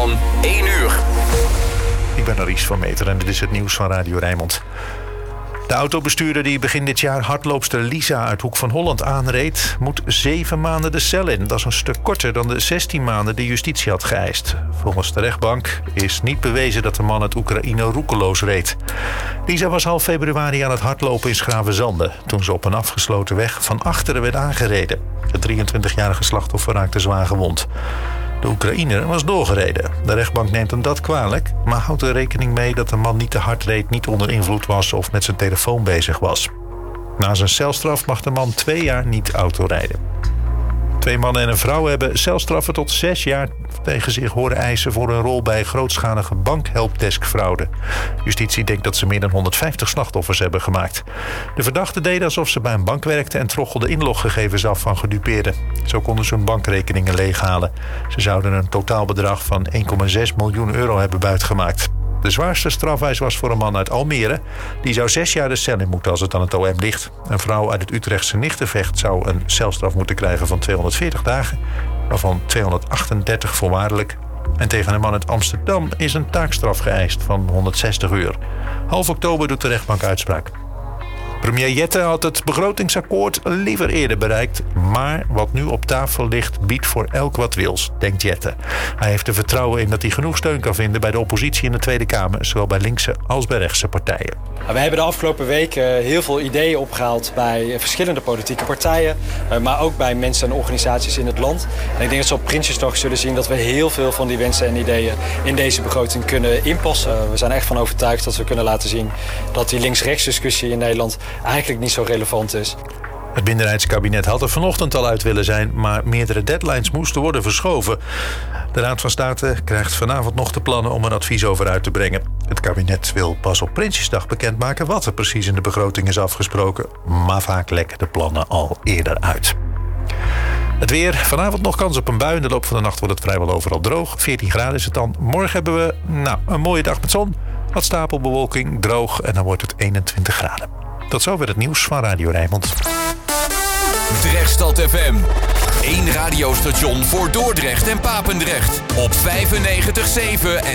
van 1 uur. Ik ben Aries van Meter en dit is het nieuws van Radio Rijnmond. De autobestuurder die begin dit jaar hardloopster Lisa uit Hoek van Holland aanreed, moet 7 maanden de cel in. Dat is een stuk korter dan de 16 maanden die justitie had geëist. Volgens de rechtbank is niet bewezen dat de man uit Oekraïne roekeloos reed. Lisa was half februari aan het hardlopen in Schravenzande toen ze op een afgesloten weg van achteren werd aangereden. Het 23-jarige slachtoffer raakte zwaar gewond. De Oekraïner was doorgereden. De rechtbank neemt hem dat kwalijk, maar houdt er rekening mee dat de man niet te hard reed, niet onder invloed was of met zijn telefoon bezig was. Na zijn celstraf mag de man 2 jaar niet autorijden. 2 mannen en een vrouw hebben celstraffen tot 6 jaar tegen zich horen eisen voor een rol bij grootschalige bankhelpdeskfraude. Justitie denkt dat ze meer dan 150 slachtoffers hebben gemaakt. De verdachten deden alsof ze bij een bank werkten en trochelden inloggegevens af van gedupeerden. Zo konden ze hun bankrekeningen leeghalen. Ze zouden een totaalbedrag van 1,6 miljoen euro hebben buitgemaakt. De zwaarste strafeis was voor een man uit Almere. Die zou 6 jaar de cel in moeten als het aan het OM ligt. Een vrouw uit het Utrechtse Nichtenvecht zou een celstraf moeten krijgen van 240 dagen... waarvan 238 voorwaardelijk. En tegen een man uit Amsterdam is een taakstraf geëist van 160 uur. Half oktober doet de rechtbank uitspraak. Premier Jette had het begrotingsakkoord liever eerder bereikt. Maar wat nu op tafel ligt, biedt voor elk wat wils, denkt Jette. Hij heeft er vertrouwen in dat hij genoeg steun kan vinden bij de oppositie in de Tweede Kamer, zowel bij linkse als bij rechtse partijen. We hebben de afgelopen weken heel veel ideeën opgehaald bij verschillende politieke partijen, maar ook bij mensen en organisaties in het land. En ik denk dat ze op Prinsjesdag zullen zien dat we heel veel van die wensen en ideeën in deze begroting kunnen inpassen. We zijn echt van overtuigd dat we kunnen laten zien dat die links-rechts discussie in Nederland eigenlijk niet zo relevant is. Het minderheidskabinet had er vanochtend al uit willen zijn, maar meerdere deadlines moesten worden verschoven. De Raad van State krijgt vanavond nog de plannen om een advies over uit te brengen. Het kabinet wil pas op Prinsjesdag bekendmaken wat er precies in de begroting is afgesproken, maar vaak lekken de plannen al eerder uit. Het weer, vanavond nog kans op een bui. In de loop van de nacht wordt het vrijwel overal droog. 14 graden is het dan. Morgen hebben we een mooie dag met zon. Wat stapelbewolking, droog en dan wordt het 21 graden. Tot zover het nieuws van Radio Rijnmond. Drechtstad FM. 1 radiostation voor Dordrecht en Papendrecht. Op 95.7 en